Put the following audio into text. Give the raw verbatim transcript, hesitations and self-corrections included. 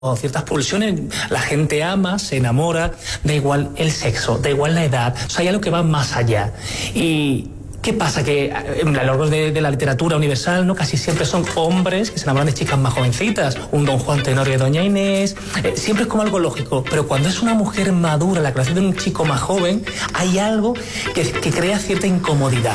o ciertas pulsiones, la gente ama, se enamora, da igual el sexo, da igual la edad, o sea, hay algo que va más allá. Y ¿qué pasa? Que a lo largo de, de la literatura universal, ¿no? Casi siempre son hombres que se enamoran de chicas más jovencitas, un Don Juan Tenorio y Doña Inés, eh, siempre es como algo lógico, pero cuando es una mujer madura, la creación de un chico más joven, hay algo que, que crea cierta incomodidad.